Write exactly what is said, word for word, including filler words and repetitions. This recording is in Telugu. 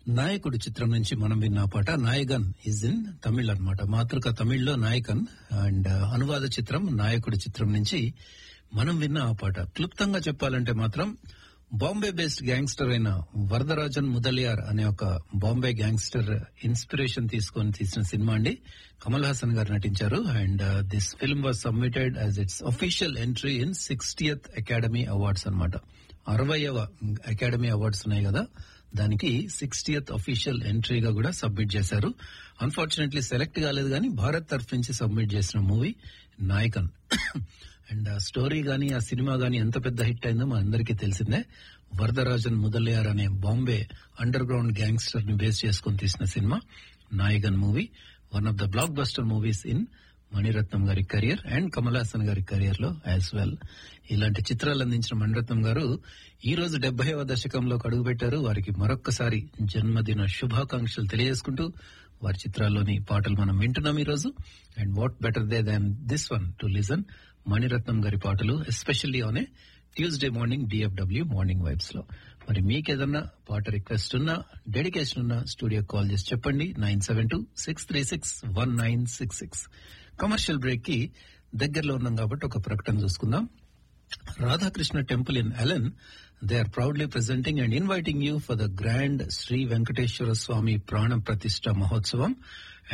నాయకుడు చిత్రం నుంచి మనం విన్న పాట నాయగన్ ఇస్ ఇన్ తమిళ్ అన్నమాట. మాతృక తమిళ్లో నాయకన్ అండ్ అనువాద చిత్రం నాయకుడు చిత్రం నుంచి మనం విన్న ఆ పాట. క్లుప్తంగా చెప్పాలంటే మాత్రం బాంబే బేస్డ్ గ్యాంగ్స్టర్ అయిన వరదరాజన్ ముదలియార్ అనే ఒక బాంబే గ్యాంగ్స్టర్ ఇన్స్పిరేషన్ తీసుకొని తీసిన సినిమా అండి. కమల్ హాసన్ గారు నటించారు. And this film was submitted as it's official entry in sixtieth academy awards అన్నమాట. అరవైవ అకాడమీ అవార్డ్స్ ఉన్నాయి కదా, దానికి సిక్స్టీయత్ అఫీషియల్ ఎంట్రీగా కూడా సబ్మిట్ చేశారు. అన్ఫార్చునేట్లీ సెలెక్ట్ కాలేదు కానీ భారత్ తరఫు నుంచి సబ్మిట్ చేసిన మూవీ నాయకన్. అండ్ ఆ స్టోరీ గానీ ఆ సినిమా గానీ ఎంత పెద్ద హిట్ అయిందో మా అందరికీ తెలిసిందే. వరదరాజన్ ముదలియార్ అనే బాంబే అండర్ గ్రౌండ్ గ్యాంగ్స్టర్ ని బేస్ చేసుకుని తీసిన cinema Nayakan movie. One of the block buster movies in Mani Ratnam గారి కెరియర్ అండ్ కమల్ హాసన్ గారి కెరియర్ లో యాజ్ వెల్. ఇలాంటి చిత్రాలు అందించిన మణిరత్నం గారు ఈ రోజు డెబ్బైవ దశకంలోకి అడుగుపెట్టారు. వారికి మరొక్కసారి జన్మదిన శుభాకాంక్షలు తెలియజేసుకుంటూ వారి చిత్రాల్లోని పాటలు మనం వింటున్నాం ఈ రోజు. And what better they than this one to listen Mani Ratnam గారి పాటలు, especially on a Tuesday morning DFW morning vibes లో. మరి మీకేదన్నా పాట రిక్వెస్ట్ ఉన్నా, డెడికేషన్ ఉన్నా స్టూడియో కాల్ చేసి చెప్పండి. Nine seven two six three six one nine six six. Commercial break కి దగ్గరలో ఉన్నాం కాబట్టి ఒక ప్రకటన చూసుకుందాం. Radhakrishna temple in Allen, they are proudly presenting and inviting you for the grand Sri Venkateshwara Swami Prana Pratishtha Mahotsavam